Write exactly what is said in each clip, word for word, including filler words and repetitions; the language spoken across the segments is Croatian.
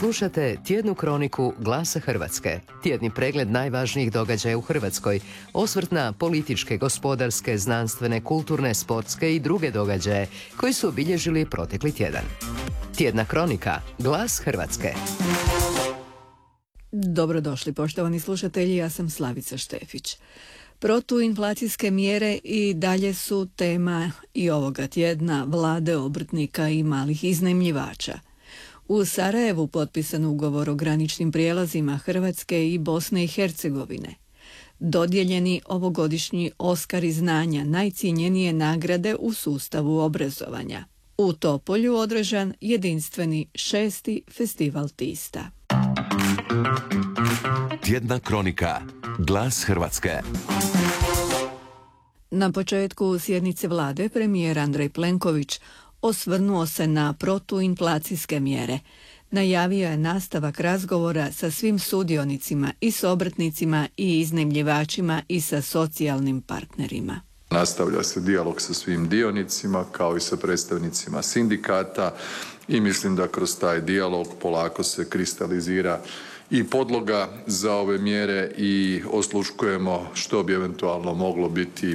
Slušate tjednu kroniku Glasa Hrvatske, tjedni pregled najvažnijih događaja u Hrvatskoj, osvrt na političke, gospodarske, znanstvene, kulturne, sportske i druge događaje koji su obilježili protekli tjedan. Tjedna kronika Glas Hrvatske. Dobrodošli poštovani slušatelji, ja sam Slavica Štefić. Protuinflacijske mjere i dalje su tema i ovoga tjedna vlade, obrtnika i malih iznajmljivača. U Sarajevu potpisan ugovor o graničnim prijelazima Hrvatske i Bosne i Hercegovine. Dodijeljeni ovogodišnji Oskari znanja, najcijenjenije nagrade u sustavu obrazovanja. U Topolju održan jedinstveni šesti festival Tista. Tjedna kronika Glas Hrvatske. Na početku sjednice vlade premijer Andrej Plenković osvrnuo se na protuinflacijske mjere. Najavio je nastavak razgovora sa svim sudionicima i s obrtnicima i iznajmljivačima i sa socijalnim partnerima. Nastavlja se dijalog sa svim dionicima kao i sa predstavnicima sindikata i mislim da kroz taj dijalog polako se kristalizira i podloga za ove mjere i osluškujemo što bi eventualno moglo biti e,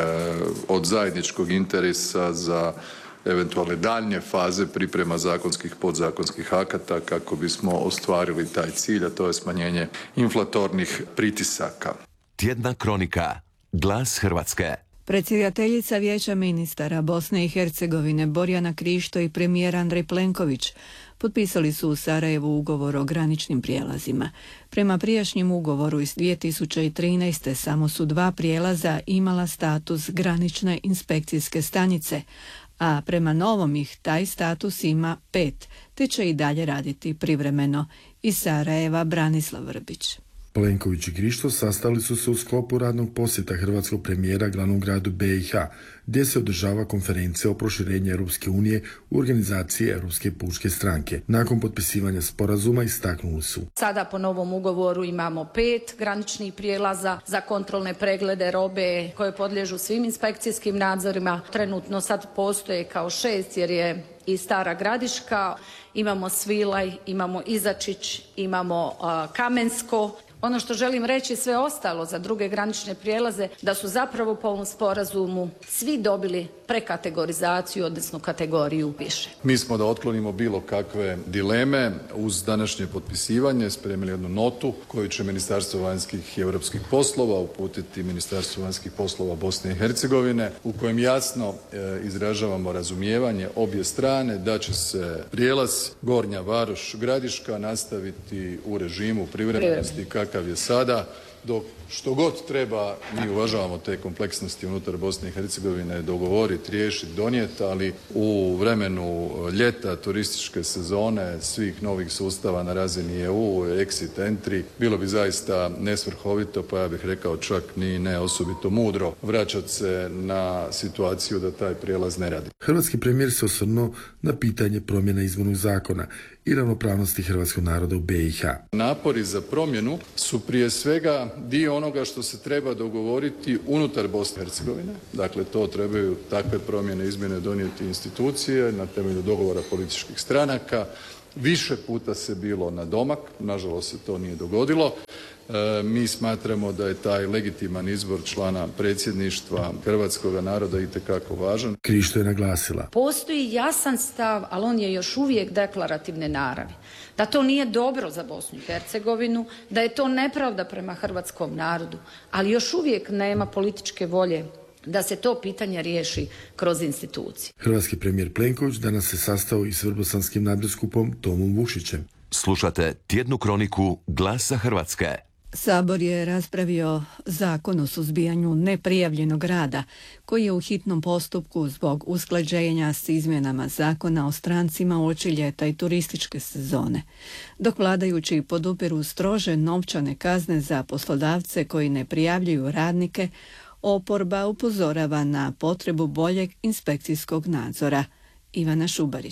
od zajedničkog interesa za eventualne daljnje faze priprema zakonskih, podzakonskih akata kako bismo ostvarili taj cilj, a to je smanjenje inflatornih pritisaka. Tjedna kronika Glas Hrvatske. Predsjedateljica Vijeća ministara Bosne i Hercegovine Borjana Krišto i premijer Andrej Plenković potpisali su u Sarajevu ugovor o graničnim prijelazima. Prema prijašnjem ugovoru iz dvije tisuće trinaeste. samo su dva prijelaza imala status granične inspekcijske stanice, a prema novom ih taj status ima pet, te će i dalje raditi privremeno. Iz Sarajeva Branislav Vrbić. Plenković i Krišto sastali su se u sklopu radnog posjeta hrvatskog premijera glavnom gradu B i H, gdje se održava konferencija o proširenju Europske unije u organizaciji Europske pučke stranke. Nakon potpisivanja sporazuma istaknuli su: Sada po novom ugovoru imamo pet graničnih prijelaza za kontrolne preglede robe koje podliježu svim inspekcijskim nadzorima. Trenutno sad postoje kao šest jer je i Stara Gradiška, imamo Svilaj, imamo Izačić, imamo uh, Kamensko. Ono što želim reći sve ostalo za druge granične prijelaze, da su zapravo po ovom sporazumu svi dobili prekategorizaciju, odnosno kategoriju više. Mi smo da otklonimo bilo kakve dileme uz današnje potpisivanje spremili jednu notu koju će Ministarstvo vanjskih i europskih poslova uputiti Ministarstvu vanjskih poslova Bosne i Hercegovine, u kojem jasno e, izražavamo razumijevanje obje strane da će se prijelaz Gornja Varoš Gradiška nastaviti u režimu privremenosti kakav je sada, dok što god treba, mi uvažavamo te kompleksnosti unutar Bosne i Hercegovine, dogovoriti, riješiti, donijeti, ali u vremenu ljeta, turističke sezone, svih novih sustava na razini E U, exit, entry, bilo bi zaista nesvrhovito, pa ja bih rekao čak ni ne osobito mudro vraćati se na situaciju da taj prijelaz ne radi. Hrvatski premijer se osvrnuo na pitanje promjena izbornog zakona i ravnopravnosti hrvatskog naroda u B i H. Napori za promjenu su prije svega dio onoga što se treba dogovoriti unutar Bosne i Hercegovine. Dakle, to trebaju takve promjene, izmjene donijeti institucije na temelju dogovora političkih stranaka. Više puta se bilo na domak, nažalost se to nije dogodilo. E, mi smatramo da je taj legitiman izbor člana predsjedništva hrvatskog naroda itekako važan. Krišto je naglasila: Postoji jasan stav, ali on je još uvijek deklarativne naravi. Da to nije dobro za Bosnu i Hercegovinu, da je to nepravda prema hrvatskom narodu, ali još uvijek nema političke volje da se to pitanje riješi kroz institucije. Hrvatski premijer Plenković danas se sastao i s vrbosanskim nadbiskupom Tomom Vušićem. Slušate tjednu kroniku Glasa Hrvatske. Sabor je raspravio zakon o suzbijanju neprijavljenog rada, koji je u hitnom postupku zbog usklađenja s izmjenama zakona o strancima uoči ljeta i turističke sezone. Dok vladajući podupiru strože novčane kazne za poslodavce koji ne prijavljuju radnike, oporba upozorava na potrebu boljeg inspekcijskog nadzora. Ivana Šubarić.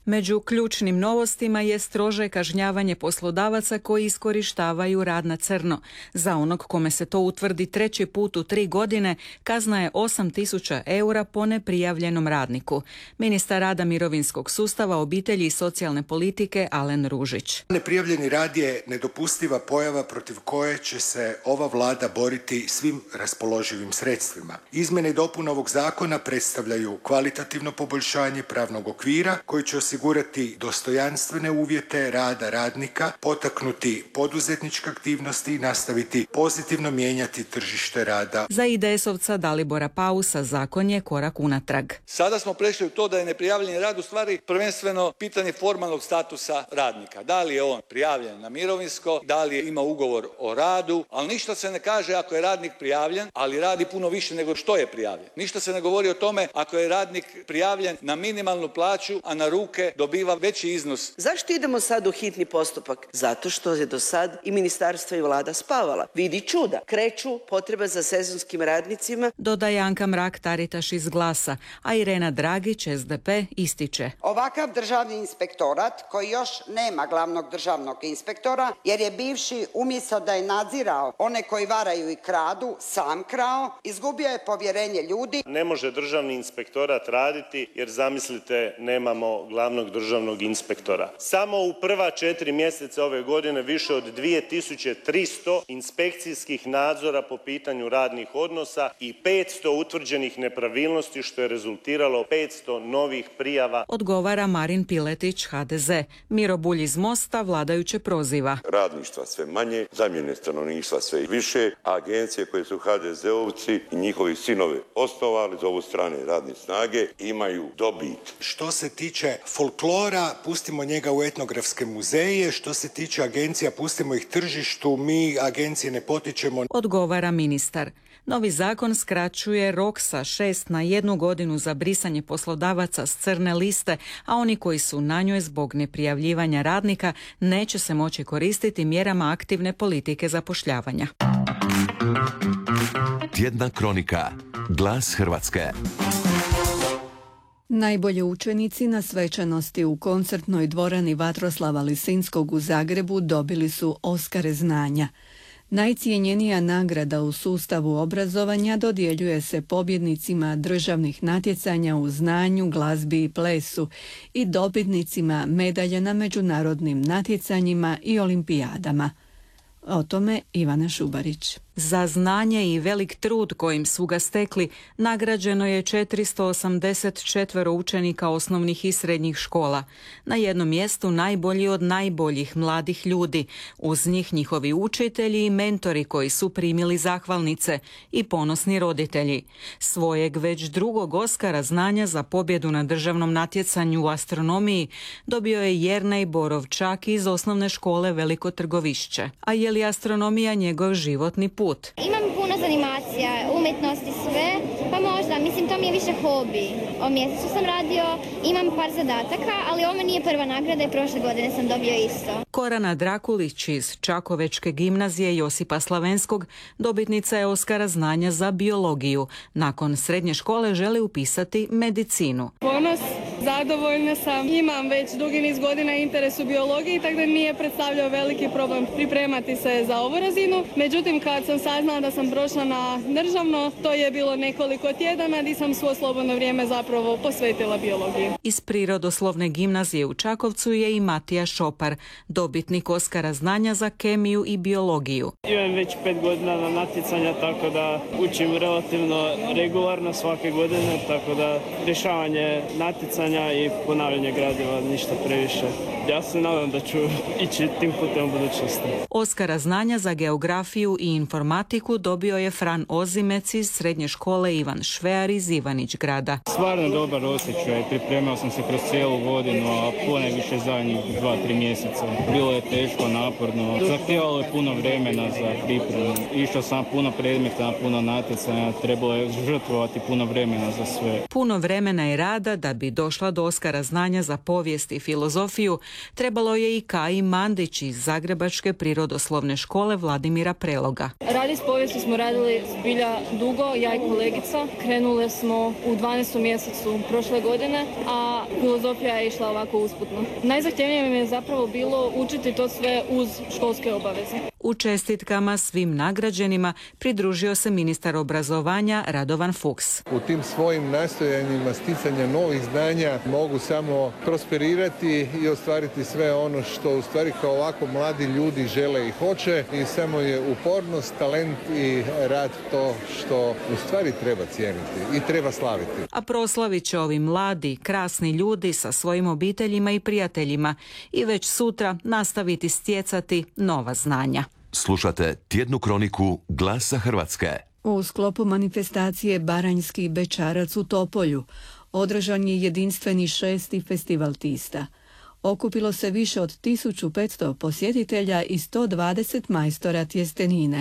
Među ključnim novostima je strože kažnjavanje poslodavaca koji iskorištavaju rad na crno. Za onog kome se to utvrdi treći put u tri godine, kazna je osam tisuća eura po neprijavljenom radniku. Ministar rada, mirovinskog sustava, obitelji i socijalne politike Alen Ružić. Neprijavljeni rad je nedopustiva pojava protiv koje će se ova vlada boriti svim raspoloživim sredstvima. Izmjene i dopune ovog zakona predstavljaju kvalitativno poboljšanje pravnog okvira koji će osigurati dostojanstvene uvjete rada radnika, potaknuti poduzetničke aktivnosti i nastaviti pozitivno mijenjati tržište rada. Za I D S-ovca Dalibora Pausa zakon je korak unatrag. Sada smo prešli u to da je neprijavljeni rad u stvari prvenstveno pitanje formalnog statusa radnika. Da li je on prijavljen na mirovinsko, da li ima ugovor o radu, ali ništa se ne kaže ako je radnik prijavljen, ali radi puno više nego što je prijavljen. Ništa se ne govori o tome ako je radnik prijavljen na minimalnu plaću, a na ruke dobiva veći iznos. Zašto idemo sad u hitni postupak? Zato što je do sad i ministarstvo i vlada spavala. Vidi čuda, kreću potreba za sezonskim radnicima. Dodaje Anka Mrak-Taritaš iz Glasa, a Irena Dragić, S D P, ističe. Ovakav državni inspektorat koji još nema glavnog državnog inspektora, jer je bivši umjesto da je nadzirao one koji varaju i kradu, sam krao, izgubio je povjerenje ljudi. Ne može državni inspektorat raditi jer zamislite nemamo glavnog državnog inspektora. Samo u prva četiri mjeseca ove godine više od dvije tisuće tristo inspekcijskih nadzora po pitanju radnih odnosa i petsto utvrđenih nepravilnosti što je rezultiralo petsto novih prijava. Odgovara Marin Piletić, H D Z. Miro Bulj iz Mosta vladajuće proziva. Radništva sve manje, zamjene stanovništva sve više, a agencije koje su H D Z-ovci i njihovi sinovi osnovali za ovu strane radne snage imaju dobit. Što se tiče folklora, pustimo njega u etnografske muzeje, što se tiče agencija, pustimo ih tržištu, mi agencije ne potičemo. Odgovara ministar. Novi zakon skraćuje rok sa šest na jednu godinu za brisanje poslodavaca s crne liste, a oni koji su na njoj zbog neprijavljivanja radnika neće se moći koristiti mjerama aktivne politike zapošljavanja. Tjedna kronika. Glas Hrvatske. Najbolji učenici na svečanosti u koncertnoj dvorani Vatroslava Lisinskog u Zagrebu dobili su Oskare znanja. Najcijenjenija nagrada u sustavu obrazovanja dodjeljuje se pobjednicima državnih natjecanja u znanju, glazbi i plesu i dobitnicima medalja na međunarodnim natjecanjima i olimpijadama. O tome Ivana Šubarić. Za znanje i velik trud kojim su ga stekli nagrađeno je četiristo osamdeset četiri učenika osnovnih i srednjih škola. Na jednom mjestu najbolji od najboljih mladih ljudi, uz njih njihovi učitelji i mentori koji su primili zahvalnice i ponosni roditelji. Svojeg već drugog Oskara znanja za pobjedu na državnom natjecanju u astronomiji dobio je Jernej Borovčak iz osnovne škole Veliko Trgovišće. A je li astronomija njegov životni put? Imam puno zanimacija, umjetnosti, sve, pa možda, mislim, to mi je više hobi. O mjesecu sam radio, imam par zadataka, ali ovo nije prva nagrada i prošle godine sam dobio isto. Korana Drakulić iz Čakovečke gimnazije Josipa Slavenskog dobitnica je Oskara znanja za biologiju. Nakon srednje škole želi upisati medicinu. Ponos, zadovoljna sam, imam već dugi niz godina interes u biologiji, tako da nije predstavljao veliki problem pripremati se za ovu razinu. Međutim, kad sam saznala da sam prošla na državno, to je bilo nekoliko tjedana gdje sam svo slobodno vrijeme zapravo posvetila biologiji. Iz Prirodoslovne gimnazije u Čakovcu je i Matija Šopar, dobitnik Oskara znanja za kemiju i biologiju. Imam već pet godina na natjecanja, tako da učim relativno regularno svake godine, tako da rješavanje natjecanja i ponavljanje gradiva ništa previše. Ja se nadam da ću ići tim putem u budućnosti. Oskara znanja za geografiju i informatiku dobio je Fran Ozimec iz srednje škole Ivan Švear iz Ivanić grada. Stvarno dobar osjećaj, pripremao sam se kroz cijelu godinu, a pone više zadnjih dva, tri mjeseca. Bilo je teško, naporno, zahtijevalo je puno vremena za pripremu. Išao sam puno predmeta, puno natjecanja, trebalo je žrtvovati puno vremena za sve. Puno vremena i rada da bi došao došla do Oskara znanja za povijest i filozofiju, trebalo je i Kaji Mandić iz Zagrebačke prirodoslovne škole Vladimira Preloga. Radi s povijesti smo radili zbilja dugo, ja i kolegica. Krenule smo u dvanaestom mjesecu prošle godine, a filozofija je išla ovako usputno. Najzahtjevnije mi je zapravo bilo učiti to sve uz školske obaveze. U čestitkama svim nagrađenima pridružio se ministar obrazovanja Radovan Fuchs. U tim svojim nastojanjima sticanja novih znanja mogu samo prosperirati i ostvariti sve ono što u stvari kao ovako mladi ljudi žele i hoće, i samo je upornost, talent i rad to što u stvari treba cijeniti i treba slaviti. A proslavit će ovi mladi, krasni ljudi sa svojim obiteljima i prijateljima i već sutra nastaviti stjecati nova znanja. Slušate tjednu kroniku Glasa Hrvatske. U sklopu manifestacije Baranjski bećarac u Topolju održan je jedinstveni šesti festival tista. Okupilo se više od tisuću petsto posjetitelja i sto dvadeset majstora tjestenine.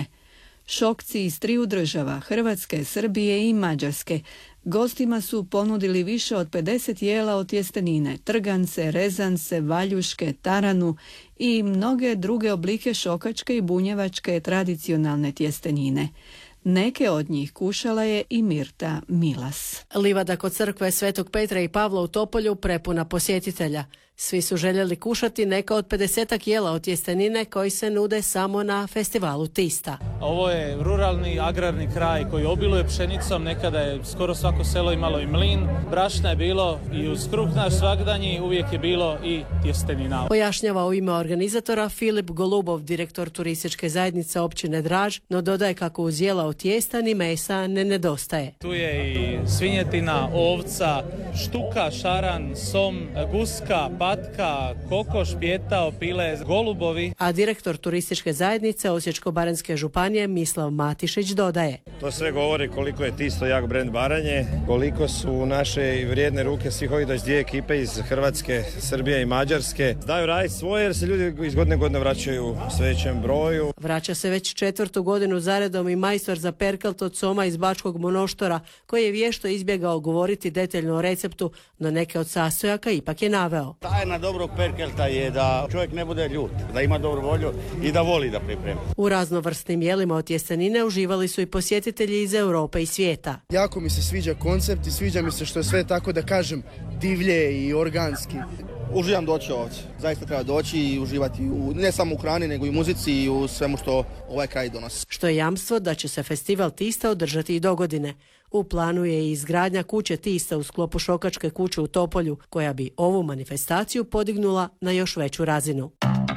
Šokci iz triju država, Hrvatske, Srbije i Mađarske, gostima su ponudili više od pedeset jela od tjestenine, trgance, rezance, valjuške, taranu i mnoge druge oblike šokačke i bunjevačke tradicionalne tjestenine. Neke od njih kušala je i Mirta Milas. Livada kod crkve Svetog Petra i Pavla u Topolju prepuna posjetitelja. Svi su željeli kušati neka od pedesetak jela od tjestenine koji se nude samo na festivalu tista. Ovo je ruralni agrarni kraj koji obiluje pšenicom, nekada je skoro svako selo imalo i mlin, brašna je bilo i uz kruh naš svagdanji uvijek je bilo i tjestenina. Pojašnjava u ime organizatora Filip Golubov, direktor turističke zajednice općine Draž, no dodaje kako uz jela od tijesta ni mesa ne nedostaje. Tu je i svinjetina, ovca, štuka, šaran, som, guska, patka, kokoš, pjetao, pile, golubovi. A direktor turističke zajednice Osječko-baranjske županije Mislav Matišić dodaje: To sve govori koliko je Tisto jak brend Baranje, koliko su naše vrijedne ruke svih ovih dvadesete dvije ekipe iz Hrvatske, Srbije i Mađarske. Daju raditi svoje jer se ljudi iz godine godine vraćaju u sve većem broju. Vraća se već četvrtu godinu zaredom i majstor za perkelt od soma iz Bačkog Monoštora, koji je vješto izbjegao govoriti detaljno o receptu, no neke od sastojaka ipak je naveo. Tajna dobrog perkelta je da čovjek ne bude ljut, da ima dobru volju i da voli da pripremi. U raznovrsnim jelima od tjestenine uživali su i posjetitelji iz Europe i svijeta. Jako mi se sviđa koncept i sviđa mi se što je sve tako da kažem divlje i organski. Uživam doći ovdje. Zaista treba doći i uživati u, ne samo u hrani, nego i u muzici i u svemu što ovaj kraj donosi. Što je jamstvo da će se festival tista održati i dogodine. U planu je i izgradnja kuće tista u sklopu Šokačke kuće u Topolju, koja bi ovu manifestaciju podignula na još veću razinu.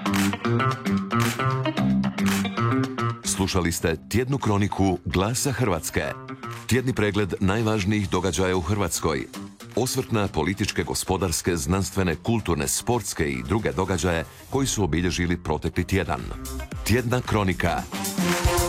Slušali ste tjednu kroniku Glasa Hrvatske. Tjedni pregled najvažnijih događaja u Hrvatskoj. Osvrt na političke, gospodarske, znanstvene, kulturne, sportske i druge događaje koji su obilježili protekli tjedan. Tjedna kronika.